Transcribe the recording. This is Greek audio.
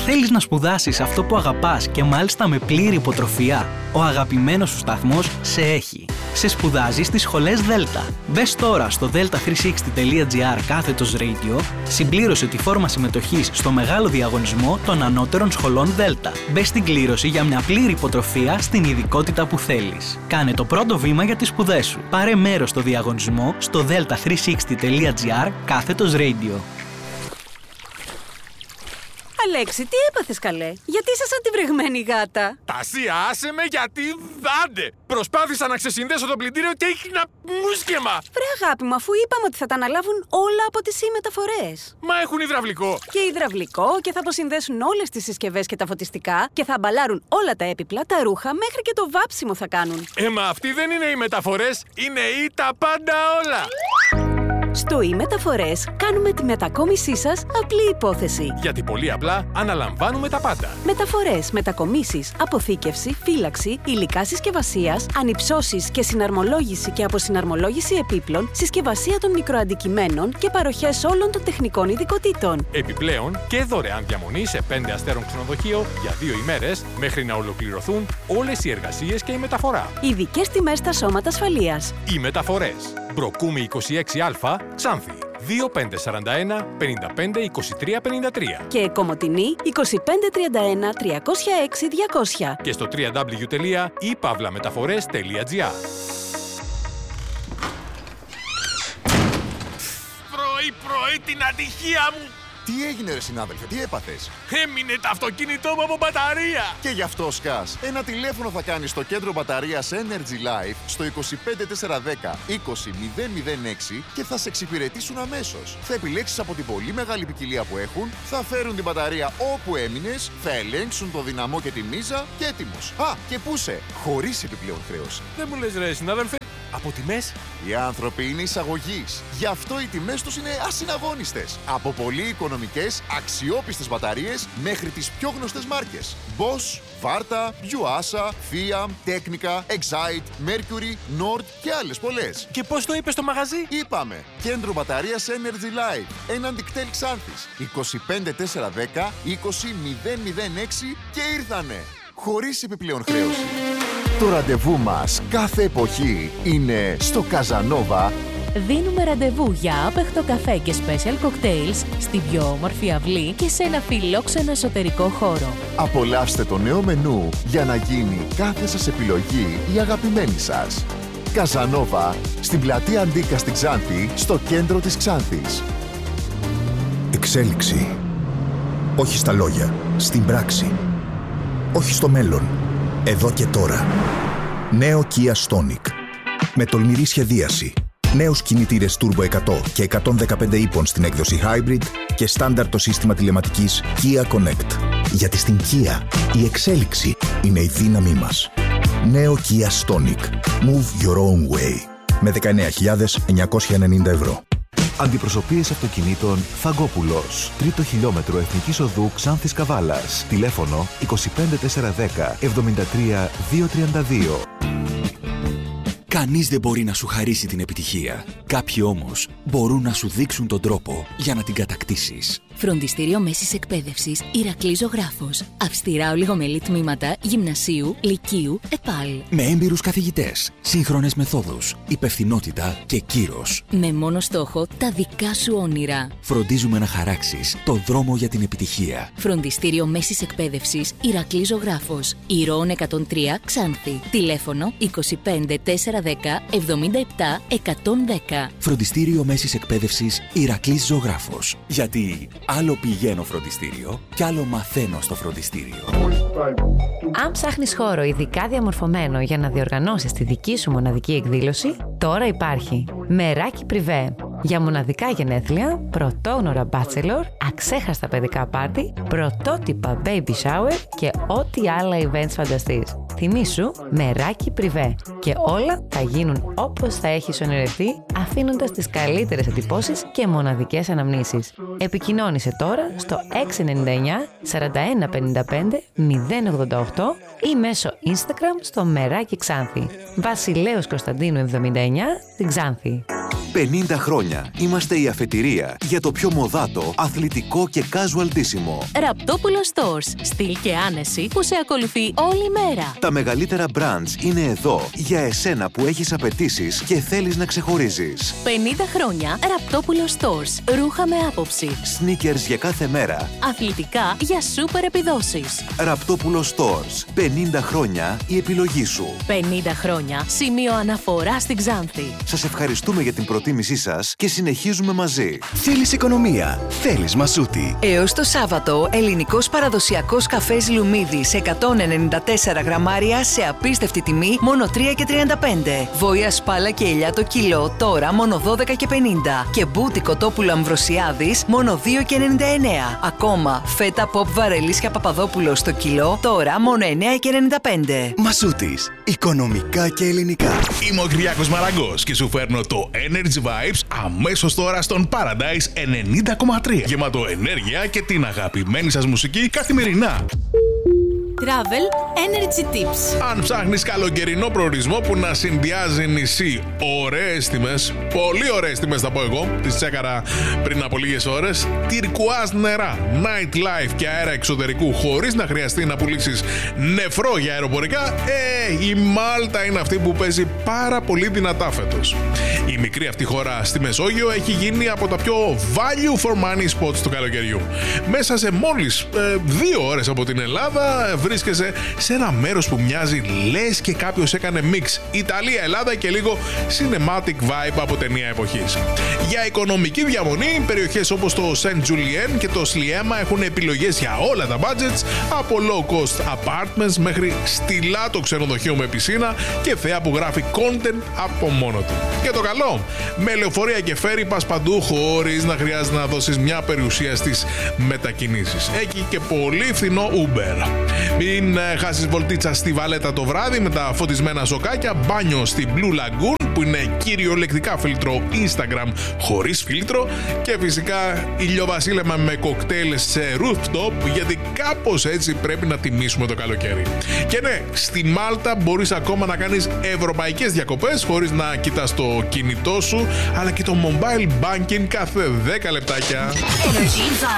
Θέλεις να σπουδάσεις αυτό που αγαπάς και μάλιστα με πλήρη υποτροφία? Ο αγαπημένος σου σταθμός σε έχει. Σε σπουδάζει στις σχολές Δέλτα. Μπες τώρα στο delta360.gr/radio, συμπλήρωσε τη φόρμα συμμετοχής στο μεγάλο διαγωνισμό των ανώτερων σχολών Δέλτα. Μπες στην κλήρωση για μια πλήρη υποτροφία στην ειδικότητα που θέλεις. Κάνε το πρώτο βήμα για τις σπουδές σου. Πάρε μέρος στο διαγωνισμό στο delta360.gr/radio. Αλέξη, τι έπαθες καλέ? Γιατί είσαι σαν τη βρεγμένη γάτα? Τασία, άσε με γιατί δάντε! Προσπάθησα να ξεσυνδέσω το πλυντήριο και έχει ένα μουσκεμα! Βρε αγάπη μου, αφού είπαμε ότι θα τα αναλάβουν όλα από τις μεταφορές. Μα έχουν υδραυλικό! Και υδραυλικό και θα αποσυνδέσουν όλες τις συσκευές και τα φωτιστικά και θα αμπαλάρουν όλα τα έπιπλα, τα ρούχα, μέχρι και το βάψιμο θα κάνουν. Μα αυτοί δεν είναι οι μεταφορές, είναι οι τα πάντα όλα! Στο e-μεταφορές κάνουμε τη μετακόμισή σας απλή υπόθεση. Γιατί πολύ απλά αναλαμβάνουμε τα πάντα. Μεταφορές, μετακομίσεις, αποθήκευση, φύλαξη, υλικά συσκευασίας, ανυψώσεις και συναρμολόγηση και αποσυναρμολόγηση επίπλων, συσκευασία των μικροαντικειμένων και παροχές όλων των τεχνικών ειδικοτήτων. Επιπλέον και δωρεάν διαμονή σε 5 αστέρων ξενοδοχείο για 2 ημέρες μέχρι να ολοκληρωθούν όλες οι εργασίες και η μεταφορά. Ειδικές τιμές στα σώματα ασφαλείας. Οι μεταφορές. Μπροκούμη 26α, Ξάνθη. 2541 55 23 53. Και Κομοτηνή 2531 306 200. Και στο www.ipavlametaphores.gr. Πρωί την ατυχία μου! Τι έγινε ρε συνάδελφε, τι έπαθες? Έμεινε το αυτοκίνητό μου από μπαταρία! Και γι' αυτό σκάς. Ένα τηλέφωνο θα κάνεις στο κέντρο μπαταρίας Energy Life στο 25410 20006 και θα σε εξυπηρετήσουν αμέσως. Θα επιλέξεις από την πολύ μεγάλη ποικιλία που έχουν, θα φέρουν την μπαταρία όπου έμεινες, θα ελέγξουν το δυναμό και τη μίζα και έτοιμος. Α, και πούσε, χωρίς επιπλέον χρέωση. Δεν μου λες ρε συνάδελφε, από τιμές? Οι άνθρωποι είναι εισαγωγής. Γι' αυτό οι τιμές τους είναι ασυναγώνιστες. Από πολύ οικονομικές, αξιόπιστες μπαταρίες μέχρι τις πιο γνωστές μάρκες. Bosch, Varta, Yuasa, Fiat, Technica, Excite, Mercury, Nord και άλλες πολλές. Και πώς το είπες στο μαγαζί? Είπαμε, κέντρο μπαταρίας Energy Life, έναν δικτέλ Ξάνθης, 25410 20006 και ήρθανε. Χωρίς επιπλέον χρέωση. Το ραντεβού μας κάθε εποχή είναι στο Καζανόβα. Δίνουμε ραντεβού για άπεχτο καφέ και special cocktails στην πιο όμορφη αυλή και σε ένα φιλόξενο εσωτερικό χώρο. Απολαύστε το νέο μενού για να γίνει κάθε σας επιλογή η αγαπημένη σας. Καζανόβα, στην πλατεία Αντίκα στην Ξάνθη, στο κέντρο της Ξάνθης. Εξέλιξη. Όχι στα λόγια, στην πράξη. Όχι στο μέλλον, εδώ και τώρα. Νέο Kia Stonic. Με τολμηρή σχεδίαση. Νέους κινητήρες Turbo 100 και 115 ύπων στην έκδοση Hybrid και στάνταρ το σύστημα τηλεματικής Kia Connect. Γιατί στην Kia η εξέλιξη είναι η δύναμή μας. Νέο Kia Stonic. Move your own way. Με 19.990 ευρώ. Αντιπροσωπείες αυτοκινήτων Φαγκόπουλος. 3ο χιλιόμετρο Εθνικής Οδού Ξάνθης Καβάλας. Τηλέφωνο 25410 73 232. Κανείς δεν μπορεί να σου χαρίσει την επιτυχία. Κάποιοι όμως μπορούν να σου δείξουν τον τρόπο για να την κατακτήσεις. Φροντιστήριο Μέσης Εκπαίδευσης Ηρακλής Ζωγράφος. Αυστηρά ολιγομελή τμήματα γυμνασίου, λυκείου, ΕΠΑΛ. Με έμπειρους καθηγητές, σύγχρονες μεθόδους, υπευθυνότητα και κύρος. Με μόνο στόχο τα δικά σου όνειρα. Φροντίζουμε να χαράξεις το δρόμο για την επιτυχία. Φροντιστήριο Μέσης Εκπαίδευσης Ηρακλής Ζωγράφος. Ηρώων 103 Ξάνθη. Τηλέφωνο 25 410 77 110. Φροντιστήριο Μέσης Εκπαίδευσης Ηρακλής Ζωγράφος. Γιατί άλλο πηγαίνω φροντιστήριο και άλλο μαθαίνω στο φροντιστήριο. Αν ψάχνεις χώρο ειδικά διαμορφωμένο για να διοργανώσεις τη δική σου μοναδική εκδήλωση, τώρα υπάρχει. Μεράκι Πριβέ. Για μοναδικά γενέθλια, πρωτόγνωρα bachelor, αξέχαστα παιδικά πάρτι, πρωτότυπα baby shower και ό,τι άλλα events φανταστείς. Θυμήσου, Μεράκι Πριβέ. Και όλα θα γίνουν όπως θα έχεις ονειρευτεί, αφήνοντας τις καλύτερες εντυπώσεις και μοναδικές αναμνήσεις. Επικοινώνησε τώρα στο 699 4155 088 ή μέσω Instagram στο Μεράκι Ξάνθη. Βασιλέως Κωνσταντίνου 79 στην Ξάνθη. 50 χρόνια είμαστε η αφετηρία για το πιο μοδάτο, αθλητικό και casual ντύσιμο. Ραπτόπουλο Stores. Στυλ και άνεση που σε ακολουθεί όλη μέρα. Τα μεγαλύτερα brands είναι εδώ για εσένα που έχεις απαιτήσεις και θέλεις να ξεχωρίζεις. 50 χρόνια Ραπτόπουλο Stores. Ρούχα με άποψη. Sneakers για κάθε μέρα. Αθλητικά για σούπερ επιδόσεις. Ραπτόπουλο Stores. 50 χρόνια η επιλογή σου. 50 χρόνια σημείο αναφορά στην Ξάνθη. Σας ευχαριστούμε για την προτίμησή σας και συνεχίζουμε μαζί. Θέλεις οικονομία. Θέλεις Μασούτη. Έως το Σάββατο, ελληνικός παραδοσιακός καφές Λουμίδης 194 γραμμάρια σε απίστευτη τιμή, μόνο 3,35. Βόηα σπάλα και ελιά το κιλό, τώρα μόνο 12,50. Και μπούτι κοτόπουλο Αμβροσιάδης, μόνο 2,99. Ακόμα, φέτα pop βαρελίσια Παπαδόπουλο στο κιλό, τώρα μόνο 9,95. Μασούτης. Οικονομικά και ελληνικά. Είμαι ο Κυριάκος Μαραγκός και σου φέρνω το Energy Vibes αμέσως τώρα στον Paradise 90,3. Γεμάτο ενέργεια και την αγαπημένη σας μουσική καθημερινά. Travel Energy Tips. Αν ψάχνεις καλοκαιρινό προορισμό που να συνδυάζει νησί, ωραίες τιμές, πολύ ωραίες τιμές θα πω εγώ, τις τσέκαρα πριν από λίγες ώρες, τυρκουάζ νερά, night life και αέρα εξωτερικού χωρίς να χρειαστεί να πουλήσεις νεφρό για αεροπορικά, η Μάλτα είναι αυτή που παίζει πάρα πολύ δυνατά φέτος. Η μικρή αυτή χώρα στη Μεσόγειο έχει γίνει από τα πιο value for money spots του καλοκαιριού. Μέσα σε μόλις 2 ώρες από την Ελλάδα βρίσκεσαι σε ένα μέρος που μοιάζει λες και κάποιος έκανε μίξ Ιταλία-Ελλάδα και λίγο cinematic vibe από ταινία εποχής. Για οικονομική διαμονή, περιοχές όπως το Saint Julien και το Sliema έχουν επιλογές για όλα τα budgets, από low cost apartments μέχρι στιλάτο ξενοδοχείο με πισίνα και θέα που γράφει content από μόνο του. Και το καλό, με λεωφορεία και φέρει πας παντού χωρίς να χρειάζεται να δώσεις μια περιουσία στις μετακινήσεις. Έχει και πολύ φθηνό Uber. Μην χάσεις βολτίτσα στη Βαλέτα το βράδυ με τα φωτισμένα σοκάκια, μπάνιο στη Blue Lagoon που είναι κυριολεκτικά φίλτρο Instagram χωρίς φίλτρο και φυσικά ηλιοβασίλεμα με κοκτέιλ σε rooftop, γιατί κάπως έτσι πρέπει να τιμήσουμε το καλοκαίρι. Και ναι, στη Μάλτα μπορείς ακόμα να κάνεις ευρωπαϊκές διακοπές χωρίς να κοιτάς το κινητό σου, αλλά και το mobile banking κάθε 10 λεπτάκια.